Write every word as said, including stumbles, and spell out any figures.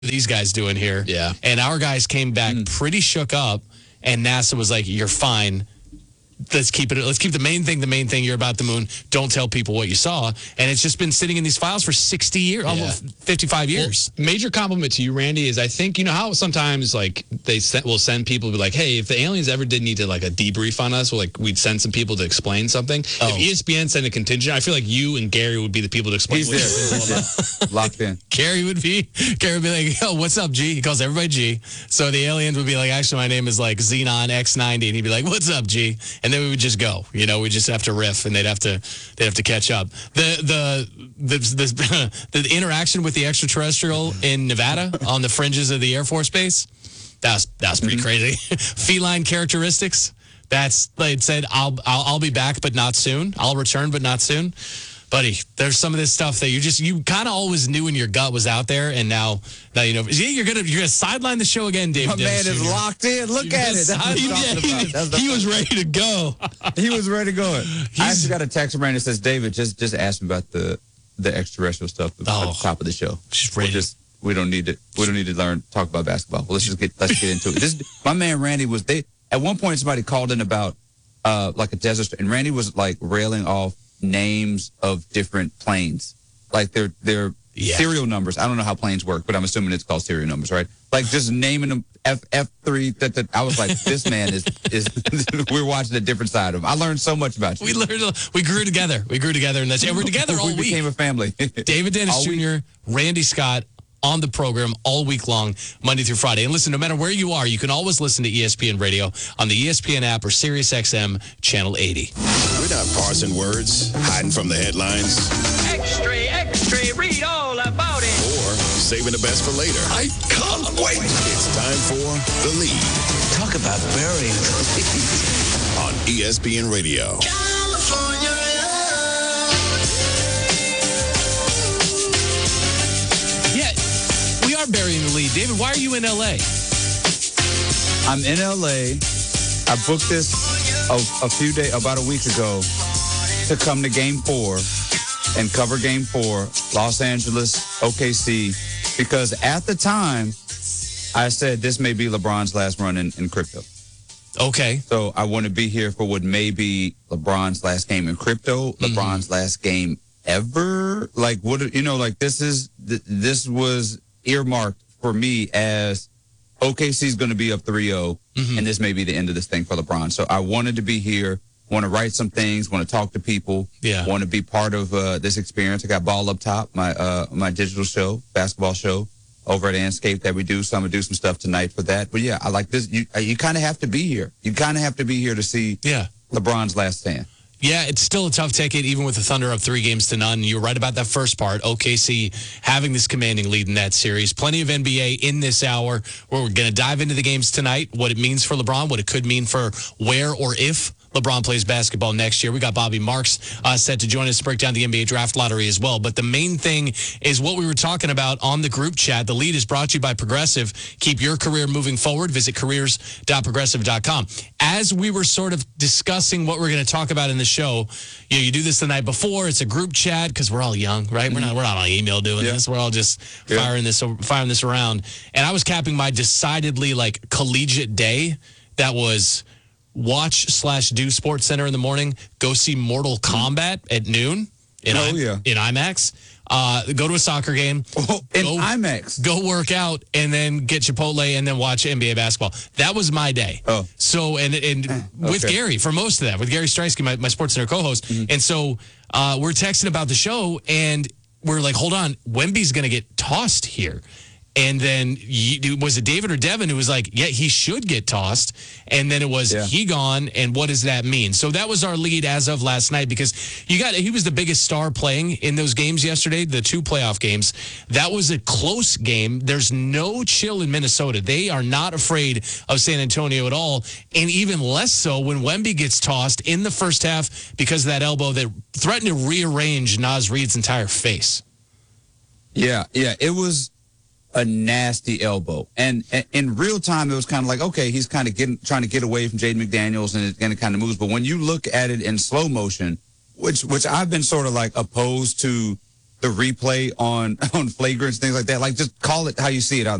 these guys doing here? Yeah. And our guys came back Mm. pretty shook up, and NASA was like, you're fine. Let's keep it. Let's keep the main thing the main thing. You're about the moon. Don't tell people what you saw. And it's just been sitting in these files for sixty years, Yeah. almost fifty-five years. Well, major compliment to you, Randy, is I think, you know how sometimes like they sent, will send people to be like, hey, if the aliens ever did need to like a debrief on us, well, like we'd send some people to explain something. Oh. If E S P N sent a contingent, I feel like you and Gary would be the people to explain He's what there. this is all about. He's there. Locked in. Gary would be Gary would be like, yo, what's up, G? He calls everybody G. So the aliens would be like, actually, my name is like Xenon X ninety, and he'd be like, what's up, G? And then we would just go. You know, we just have to riff, and they'd have to they'd have to catch up. The the the the, the interaction with the extraterrestrial in Nevada on the fringes of the Air Force Base, that's that's pretty crazy. Feline characteristics. That's they said I'll, I'll I'll be back, but not soon. I'll return, but not soon. Buddy, there's some of this stuff that you just you kind of always knew in your gut was out there, and now now you know. Yeah, you're gonna you're gonna sideline the show again, Dave. My Dennis man is Junior locked in. Look You're at it. That's what I'm he- talking he- about. That's the- he was ready to go. He was ready to go. I actually got a text from Randy that says, David, just just ask me about the the extraterrestrial stuff at Oh. the top of the show. Just We're ready. just we don't need to we don't need to learn talk about basketball. Well, let's just get let's get into it. This my man Randy was they at one point somebody called in about uh like a desert, and Randy was like railing off names of different planes, like their their Yeah. serial numbers. I don't know how planes work, but I'm assuming it's called serial numbers, right? Like just naming them F F three. That, that I was like, this man is is we're watching a different side of him. I learned so much about you. We learned. We grew together. We grew together, and that's and we're together all we week. became a family. David Dennis All week. Junior, Randy Scott on the program all week long, Monday through Friday. And listen, no matter where you are, you can always listen to E S P N Radio on the E S P N app or Sirius X M Channel eighty. We're not parsing words, hiding from the headlines, Extra, extra, read all about it. or saving the best for later. I can't wait. It's time for The Lead Talk about burying the lead. on E S P N Radio. California. Yeah, we are burying the lead. David, why are you in L A? I'm in L A. I booked this a, a few days, about a week ago, to come to Game Four and cover Game Four, Los Angeles, O K C, because at the time I said this may be LeBron's last run in, in crypto. Okay. So I want to be here for what may be LeBron's last game in crypto, Mm-hmm. LeBron's last game ever. Like what you know, like this is th- this was earmarked for me as O K C is going to be up three oh, Mm-hmm. and this may be the end of this thing for LeBron. So I wanted to be here, want to write some things, want to talk to people, Yeah. want to be part of uh, this experience. I got Ball Up Top, my uh, my digital show, basketball show over at Anscape that we do. So I'm gonna do some stuff tonight for that. But yeah, I like this. You you kind of have to be here. You kind of have to be here to see Yeah. LeBron's last stand. Yeah, it's still a tough ticket, even with the Thunder up three games to none. You're right about that first part. O K C having this commanding lead in that series. Plenty of N B A in this hour where we're going to dive into the games tonight, what it means for LeBron, what it could mean for where or if LeBron plays basketball next year. We got Bobby Marks uh, set to join us to break down the N B A draft lottery as well. But the main thing is what we were talking about on the group chat. The lead is brought to you by Progressive. Keep your career moving forward. Visit careers dot progressive dot com. As we were sort of discussing what we're going to talk about in the show, you know, you do this the night before. It's a group chat because we're all young, right? We're not we're not on email doing Yeah. this. We're all just Yeah. firing this firing this around. And I was capping my decidedly like collegiate day that was watch slash do Sports Center in the morning, go see Mortal Kombat at noon in, Oh, I- yeah. in IMAX, uh, go to a soccer game, Oh, in Go- IMAX. go work out, and then get Chipotle and then watch N B A basketball. That was my day. Oh. So, and and with okay. Gary for most of that, with Gary Streisky, my, my Sports Center co-host. And so uh, we're texting about the show, and we're like, hold on, Wemby's going to get tossed here. And then you, was it David or Devin who was like, yeah, he should get tossed. And then it was Yeah. he gone. And what does that mean? So that was our lead as of last night because you got he was the biggest star playing in those games yesterday, the two playoff games. That was a close game. There's no chill in Minnesota. They are not afraid of San Antonio at all. And even less so when Wemby gets tossed in the first half because of that elbow that threatened to rearrange Naz Reid's entire face. Yeah, yeah, it was a nasty elbow, and, and in real time, it was kind of like, okay, he's kind of getting trying to get away from Jaden McDaniels, and it, and it kind of moves. But when you look at it in slow motion, which which I've been sort of like opposed to the replay on on flagrants, things like that. Like, just call it how you see it out